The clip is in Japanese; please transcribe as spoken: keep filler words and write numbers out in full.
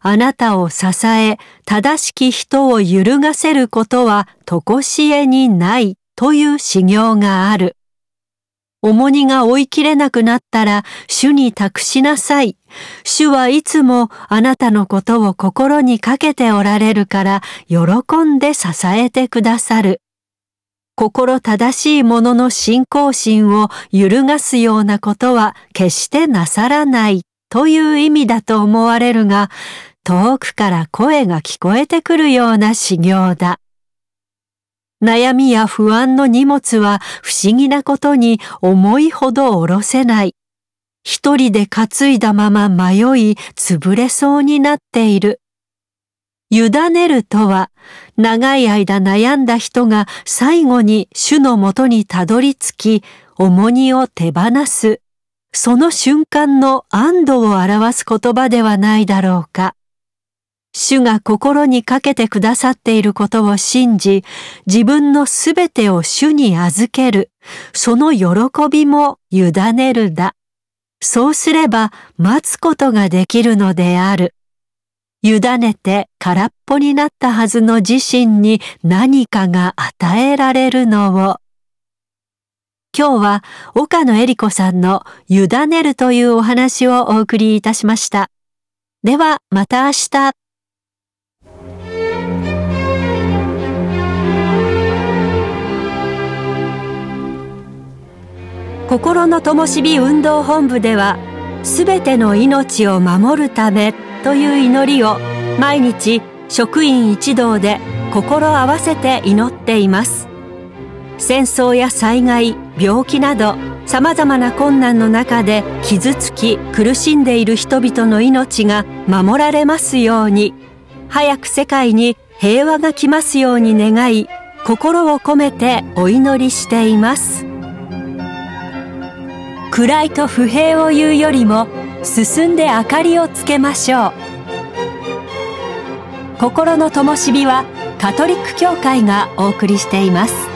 あなたを支え、正しき人を揺るがせることは常しえにないという修行がある。重荷が追いきれなくなったら主に託しなさい。主はいつもあなたのことを心にかけておられるから喜んで支えてくださる。心正しい者の信仰心を揺るがすようなことは決してなさらないという意味だと思われるが、遠くから声が聞こえてくるような修行だ。悩みや不安の荷物は不思議なことに重いほど下ろせない。一人で担いだまま迷い潰れそうになっている。委ねるとは、長い間悩んだ人が最後に主のもとにたどり着き、重荷を手放す。その瞬間の安堵を表す言葉ではないだろうか。主が心にかけてくださっていることを信じ、自分のすべてを主に預ける。その喜びも委ねるだ。そうすれば待つことができるのである。委ねて空っぽになったはずの自身に何かが与えられるのを。今日は岡野恵理子さんの委ねるというお話をお送りいたしました。ではまた明日。心の灯火運動本部では、すべての命を守るためという祈りを毎日職員一同で心合わせて祈っています。戦争や災害、病気など様々な困難の中で傷つき苦しんでいる人々の命が守られますように、早く世界に平和が来ますように願い、心を込めてお祈りしています。暗いと不平を言うよりも進んで明かりをつけましょう。心の灯火はカトリック教会がお送りしています。